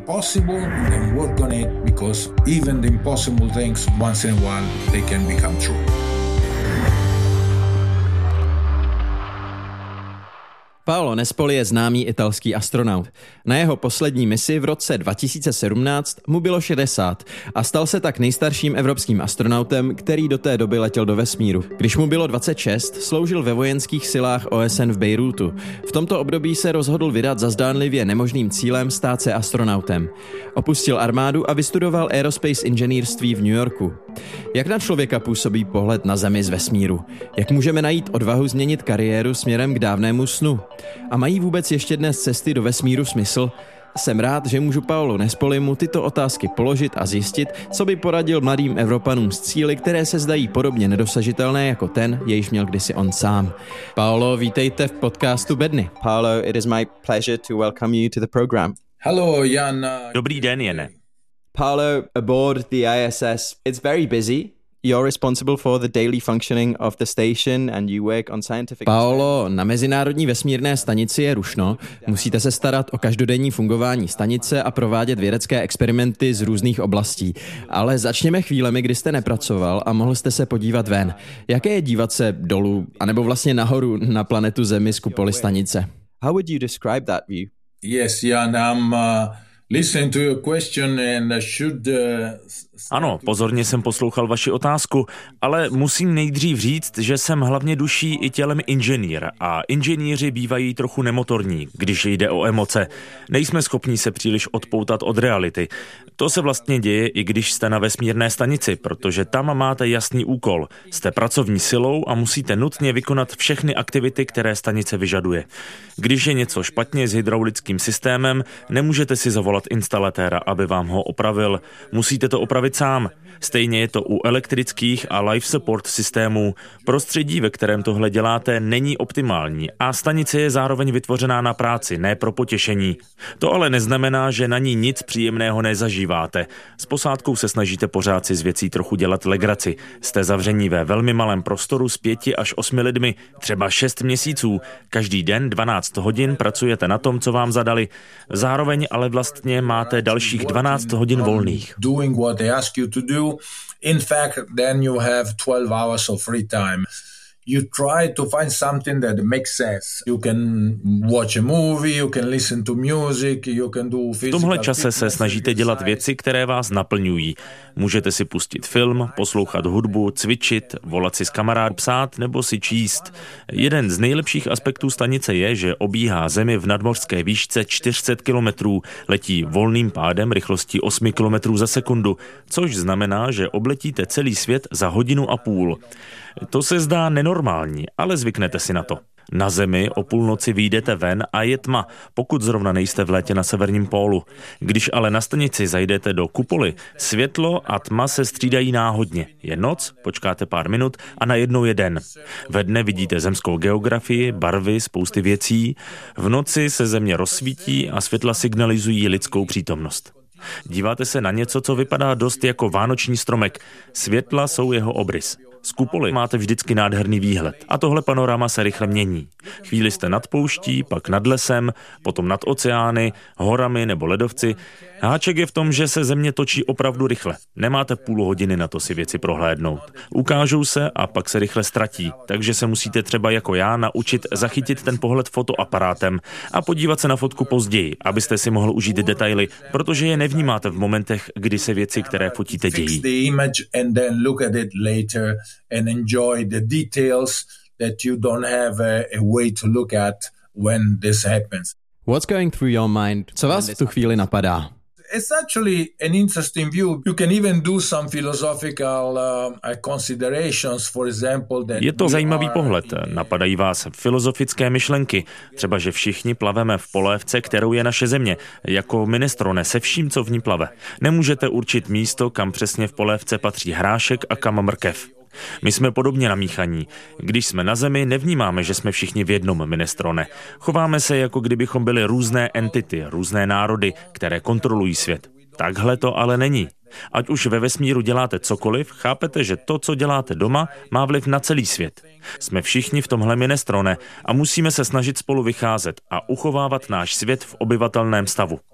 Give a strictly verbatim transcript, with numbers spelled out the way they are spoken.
Possible, then work on it, because even the impossible things once in a while they can become true. Paolo Nespoli je známý italský astronaut. Na jeho poslední misi v roce dva tisíce sedmnáct mu bylo šedesát a stal se tak nejstarším evropským astronautem, který do té doby letěl do vesmíru. Když mu bylo dvacet šest, sloužil ve vojenských silách O S N v Bejrútu. V tomto období se rozhodl vydat za zdánlivě nemožným cílem stát se astronautem. Opustil armádu a vystudoval aerospace inženýrství v New Yorku. Jak na člověka působí pohled na Zemi z vesmíru? Jak můžeme najít odvahu změnit kariéru směrem k dávnému snu? A mají vůbec ještě dnes cesty do vesmíru smysl? Jsem rád, že můžu Paolo Nespolimu tyto otázky položit a zjistit, co by poradil mladým Evropanům s cíli, které se zdají podobně nedosažitelné jako ten, jejž měl kdysi on sám. Paolo, vítejte v podcastu Bedny. Paolo, it is my pleasure to welcome you to the program. Hello, Jan. Dobrý den, Jene. Paolo, aboard the I S S, it's very busy. You're responsible for the daily functioning of the station and you work on scientific... Paolo, na Mezinárodní vesmírné stanici je rušno. Musíte se starat o každodenní fungování stanice a provádět vědecké experimenty z různých oblastí. Ale začněme chvílemi, kdy jste nepracoval a mohl jste se podívat ven. Jaké je dívat se dolů, anebo vlastně nahoru na planetu Zemi z kupoly stanice? How would you describe that view? Yes, Jan, I'm... Uh... Listen to your question and should, uh, Ano, pozorně jsem poslouchal vaši otázku, ale musím nejdřív říct, že jsem hlavně duší i tělem inženýr a inženýři bývají trochu nemotorní, když jde o emoce. Nejsme schopni se příliš odpoutat od reality. To se vlastně děje, i když jste na vesmírné stanici, protože tam máte jasný úkol. Jste pracovní silou a musíte nutně vykonat všechny aktivity, které stanice vyžaduje. Když je něco špatně s hydraulickým systémem, nemůžete si zavolat instalatéra, aby vám ho opravil. Musíte to opravit sám. Stejně je to u elektrických a life support systémů. Prostředí, ve kterém tohle děláte, není optimální a stanice je zároveň vytvořená na práci, ne pro potěšení. To ale neznamená, že na ní nic příjemného nezažíváte. S posádkou se snažíte pořád si z věcí trochu dělat legraci. Jste zavření ve velmi malém prostoru s pěti až osmi lidmi, třeba šest měsíců. Každý den dvanáct hodin pracujete na tom, co vám zadali. Zároveň ale vlastně máte dalších dvanáct hodin volných. You to do. In fact, then you have twelve hours of free time. You try to find something that makes sense. You can watch a movie, you can listen to music, you can do physical. V tomhle čase se snažíte dělat věci, které vás naplňují. Můžete si pustit film, poslouchat hudbu, cvičit, volat si s kamarád, psát nebo si číst. Jeden z nejlepších aspektů stanice je, že obíhá Zemi v nadmořské výšce čtyři sta kilometrů, letí volným pádem rychlostí osm kilometrů za sekundu, což znamená, že obletíte celý svět za hodinu a půl. To se zdá nenormální, ale zvyknete si na to. Na Zemi o půlnoci vyjdete ven a je tma, pokud zrovna nejste v létě na severním pólu. Když ale na stanici zajdete do kupoly, světlo a tma se střídají náhodně. Je noc, počkáte pár minut a najednou je den. Ve dne vidíte zemskou geografii, barvy, spousty věcí. V noci se Země rozsvítí a světla signalizují lidskou přítomnost. Díváte se na něco, co vypadá dost jako vánoční stromek. Světla jsou jeho obrys. Z kupoly máte vždycky nádherný výhled a tohle panorama se rychle mění. Chvíli jste nad pouští, pak nad lesem, potom nad oceány, horami nebo ledovci. Háček je v tom, že se Země točí opravdu rychle. Nemáte půl hodiny na to si věci prohlédnout. Ukážou se a pak se rychle ztratí, takže se musíte třeba jako já naučit zachytit ten pohled fotoaparátem a podívat se na fotku později, abyste si mohl užít detaily, protože je nevnímáte v momentech, kdy se věci, které fotíte, dějí. And enjoy the details that you don't have a, a way to look at when this happens. What's going through your mind? Co vás v tu chvíli napadá? It's actually an interesting view. You can even do some philosophical uh, considerations, for example, that je to zajímavý pohled. Napadají vás filozofické myšlenky. Třeba, že všichni plaveme v polévce, kterou je naše Země, jako minestrone se vším, co v ní plave. Nemůžete určit místo, kam přesně v polévce patří hrášek a kam mrkev. My jsme podobně namíchaní. Když jsme na Zemi, nevnímáme, že jsme všichni v jednom minestrone. Chováme se, jako kdybychom byli různé entity, různé národy, které kontrolují svět. Takhle to ale není. Ať už ve vesmíru děláte cokoliv, chápete, že to, co děláte doma, má vliv na celý svět. Jsme všichni v tomhle minestrone a musíme se snažit spolu vycházet a uchovávat náš svět v obyvatelném stavu.